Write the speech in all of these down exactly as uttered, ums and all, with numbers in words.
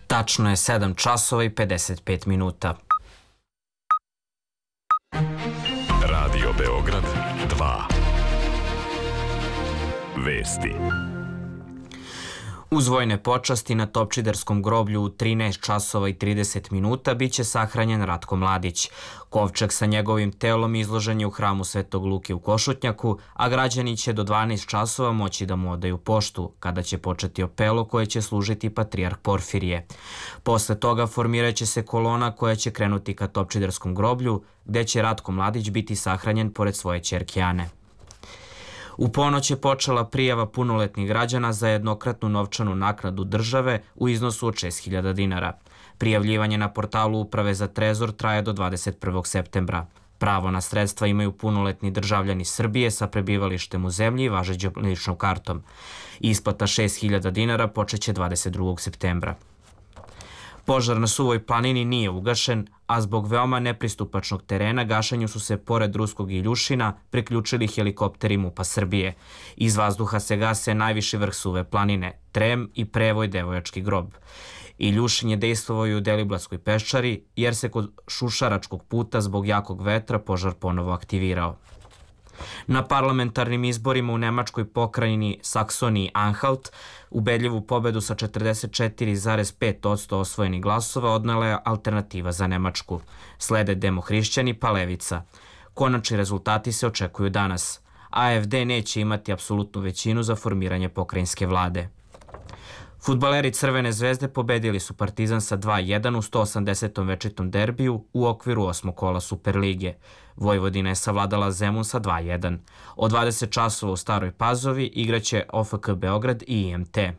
Tačno je sedam časova i pedeset pet minuta. Radio Beograd dva. Vesti. Uz vojne počasti na Topčiderskom groblju u trinaest časova i trideset minuta biće sahranjen Ratko Mladić. Kovčeg sa njegovim telom izložen je u hramu Svetog Luke u Košutnjaku, a građani će do dvanaest časova moći da mu odaju poštu, kada će početi opelo koje će služiti patrijarh Porfirije. Posle toga formirat će se kolona koja će krenuti ka Topčiderskom groblju, gde će Ratko Mladić biti sahranjen pored svoje ćerke Ane. U ponoć je počela prijava punoletnih građana za jednokratnu novčanu naknadu države u iznosu od šest hiljada dinara. Prijavljivanje na portalu Uprave za trezor traje do dvadeset prvog septembra. Pravo na sredstva imaju punoletni državljani Srbije sa prebivalištem u zemlji i važećom ličnom kartom. Isplata šest hiljada dinara počeće dvadeset drugog septembra. Požar na Suvoj planini nije ugašen, a zbog veoma nepristupačnog terena gašenju su se pored Ruskog Iljušina priključili helikopteri MUP-a Srbije. Iz vazduha se gase najviši vrh Suve planine, Trem i Prevoj Devojački grob. Iljušin je dejstvovao i u Deliblatskoj peščari, jer se kod Šušaračkog puta zbog jakog vetra požar ponovo aktivirao. Na parlamentarnim izborima u nemačkoj pokrajini Saksoniji-Anhalt ubedljivu pobedu sa četrdeset četiri zarez pet posto osvojenih glasova odnela je Alternativa za Nemačku. Slede Demohrišćani pa Levica. Konačni rezultati se očekuju danas. A F D neće imati apsolutnu većinu za formiranje pokrajinske vlade. Fudbaleri Crvene zvezde pobedili su Partizan sa dva jedan u sto osamdesetom večitom derbiju u okviru osmog kola Superlige. Vojvodina je savladala Zemun sa dva jedan. Od dvadeset časova u Staroj Pazovi igraće O F K Beograd i I M T.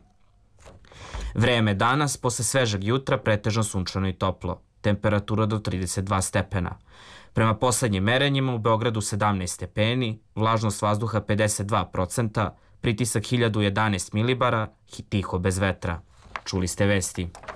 Vreme danas, posle svežeg jutra, pretežno sunčano i toplo. Temperatura do trideset dva stepena. Prema poslednjim merenjima u Beogradu sedamnaest stepeni, vlažnost vazduha pedeset dva procenta, pritisak hiljadu jedanaest milibara, tiho bez vetra. Čuli ste vesti.